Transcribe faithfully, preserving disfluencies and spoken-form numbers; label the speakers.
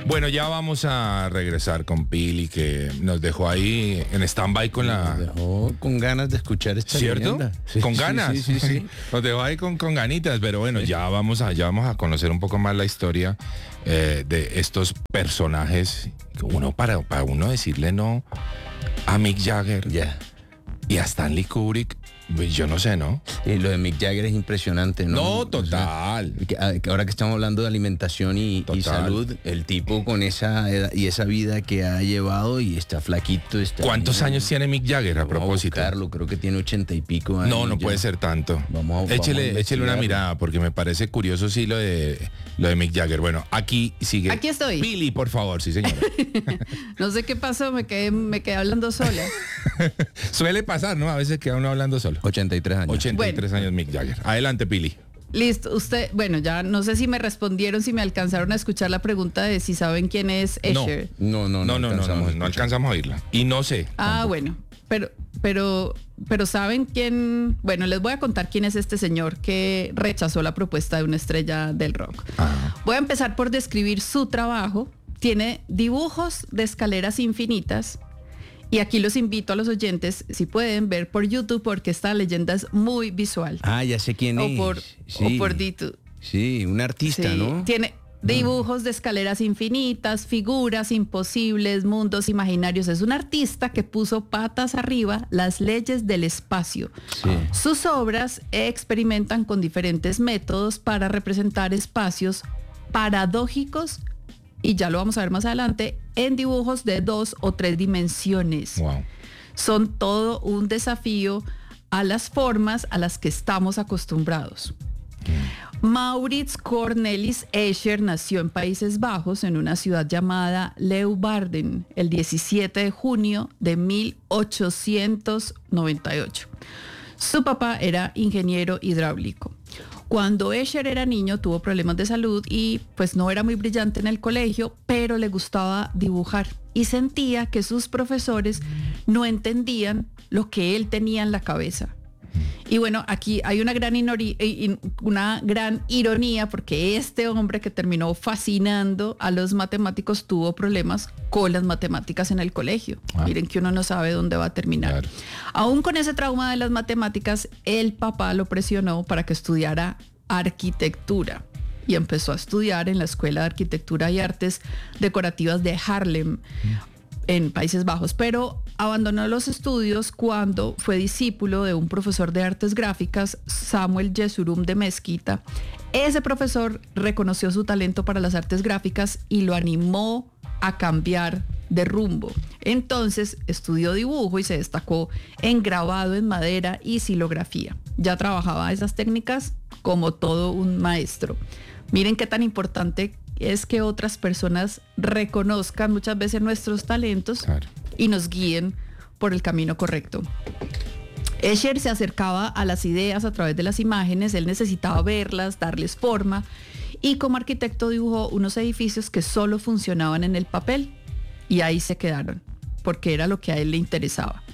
Speaker 1: Bueno, ya vamos a regresar con Pili, que nos dejó ahí en stand-by con la...
Speaker 2: Nos dejó con ganas de escuchar esta
Speaker 1: ¿Cierto?
Speaker 2: leyenda. Sí,
Speaker 1: con
Speaker 2: sí,
Speaker 1: ganas.
Speaker 2: Sí, sí, sí.
Speaker 1: Nos dejó ahí con, con ganitas, pero bueno, sí. ya, vamos a, ya vamos a conocer un poco más la historia eh, de estos personajes. Uno para, para uno decirle no a Mick Jagger
Speaker 2: Ya.
Speaker 1: y a Stanley Kubrick, pues yo no sé, ¿no?
Speaker 2: Y lo de Mick Jagger es impresionante, ¿no?
Speaker 1: No, total.
Speaker 2: O sea, que, que ahora que estamos hablando de alimentación y, y salud, el tipo con esa edad y esa vida que ha llevado y está flaquito. Está
Speaker 1: ¿Cuántos
Speaker 2: bien.
Speaker 1: años tiene Mick Jagger a
Speaker 2: Vamos
Speaker 1: propósito?
Speaker 2: A buscarlo, creo que tiene ochenta y pico años.
Speaker 1: No, no
Speaker 2: ya.
Speaker 1: puede ser tanto.
Speaker 2: Vamos a,
Speaker 1: échele,
Speaker 2: vamos a
Speaker 1: échele una mirada, porque me parece curioso sí lo de lo de Mick Jagger. Bueno, aquí sigue.
Speaker 3: Aquí estoy.
Speaker 1: Pili, por favor, sí señora.
Speaker 3: No sé qué pasó, me quedé, me quedé hablando sola.
Speaker 1: Suele pasar, ¿no? A veces queda uno hablando solo.
Speaker 2: ochenta y tres años.
Speaker 1: ochenta y tres
Speaker 3: Bueno.
Speaker 1: años Mick Jagger. Adelante, Pili.
Speaker 3: Listo, usted, bueno, ya no sé si me respondieron, si me alcanzaron a escuchar la pregunta de si saben quién es Escher.
Speaker 2: No, no,
Speaker 1: No, no, no, no,
Speaker 2: alcanzamos
Speaker 1: no,
Speaker 2: a
Speaker 1: no
Speaker 2: escuchar.
Speaker 1: alcanzamos a oírla. Y no sé.
Speaker 3: Ah,
Speaker 1: tampoco.
Speaker 3: bueno, pero, pero, pero saben quién, bueno, les voy a contar quién es este señor que rechazó la propuesta de una estrella del rock.
Speaker 1: Ajá.
Speaker 3: Voy a empezar por describir su trabajo. Tiene dibujos de escaleras infinitas. Y aquí los invito a los oyentes, si pueden ver por YouTube, porque esta leyenda es muy visual.
Speaker 2: Ah, ya sé quién
Speaker 3: o
Speaker 2: es.
Speaker 3: por,
Speaker 2: sí.
Speaker 3: o por YouTube.
Speaker 2: Sí, un artista,
Speaker 3: Sí,
Speaker 2: ¿no?
Speaker 3: Tiene dibujos de escaleras infinitas, figuras imposibles, mundos imaginarios. Es un artista que puso patas arriba las leyes del espacio.
Speaker 2: Sí.
Speaker 3: Sus obras experimentan con diferentes métodos para representar espacios paradójicos, y ya lo vamos a ver más adelante, en dibujos de dos o tres dimensiones.
Speaker 1: Wow.
Speaker 3: Son todo un desafío a las formas a las que estamos acostumbrados. Maurits Cornelis Escher nació en Países Bajos, en una ciudad llamada Leeuwarden, el diecisiete de junio de mil ochocientos noventa y ocho. Su papá era ingeniero hidráulico. Cuando Escher era niño tuvo problemas de salud y pues no era muy brillante en el colegio, pero le gustaba dibujar y sentía que sus profesores no entendían lo que él tenía en la cabeza. Y bueno, aquí hay una gran, inori- una gran ironía, porque este hombre que terminó fascinando a los matemáticos tuvo problemas con las matemáticas en el colegio. Ah. Miren que uno no sabe dónde va a terminar. Claro. Aún con ese trauma de las matemáticas, el papá lo presionó para que estudiara arquitectura y empezó a estudiar en la Escuela de Arquitectura y Artes Decorativas de Haarlem, mm. en Países Bajos, pero abandonó los estudios cuando fue discípulo de un profesor de artes gráficas, Samuel Yesurum de Mezquita. Ese profesor reconoció su talento para las artes gráficas y lo animó a cambiar de rumbo. Entonces estudió dibujo y se destacó en grabado en madera y silografía. Ya trabajaba esas técnicas como todo un maestro. Miren qué tan importante es que otras personas reconozcan muchas veces nuestros talentos, claro, y nos guíen por el camino correcto. Escher se acercaba a las ideas a través de las imágenes, él necesitaba verlas, darles forma, y como arquitecto dibujó unos edificios que solo funcionaban en el papel, y ahí se quedaron, porque era lo que a él le interesaba.